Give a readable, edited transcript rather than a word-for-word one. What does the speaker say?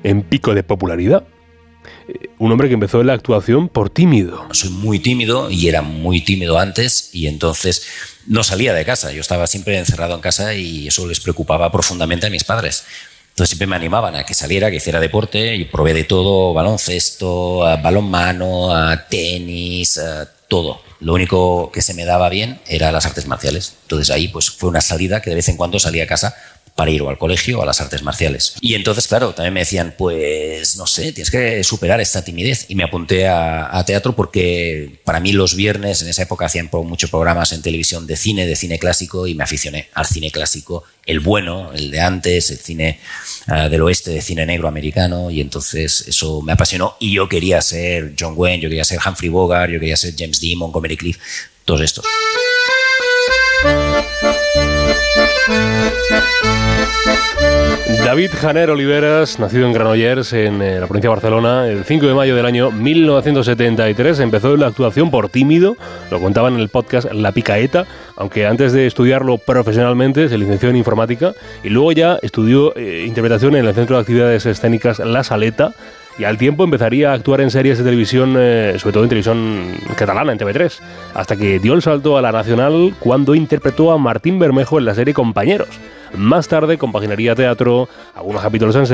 en pico de popularidad. Un hombre que empezó en la actuación por tímido. Soy muy tímido y era muy tímido antes y entonces no salía de casa. Yo estaba siempre encerrado en casa y eso les preocupaba profundamente a mis padres. Entonces siempre me animaban a que saliera, que hiciera deporte y probé de todo, baloncesto, balonmano, tenis, todo. Lo único que se me daba bien era las artes marciales. Entonces ahí pues fue una salida que de vez en cuando salía a casa para ir o al colegio o a las artes marciales. Y entonces, claro, también me decían, pues, no sé, tienes que superar esta timidez. Y me apunté a teatro porque para mí los viernes, en esa época hacían muchos programas en televisión de cine clásico y me aficioné al cine clásico, el bueno, el de antes, el cine del oeste, de cine negro americano, y entonces eso me apasionó y yo quería ser John Wayne, yo quería ser Humphrey Bogart, yo quería ser James Dean, Montgomery Clift, todos estos. David Janer Oliveras, nacido en Granollers, en la provincia de Barcelona, el 5 de mayo del año 1973, empezó la actuación por tímido, lo contaban en el podcast La Picaeta, aunque antes de estudiarlo profesionalmente se licenció en informática y luego ya estudió interpretación en el Centro de Actividades Escénicas La Saleta, y al tiempo empezaría a actuar en series de televisión, sobre todo en televisión catalana, en TV3, hasta que dio el salto a la nacional cuando interpretó a Martín Bermejo en la serie Compañeros. Más tarde compaginaría teatro, algunos capítulos en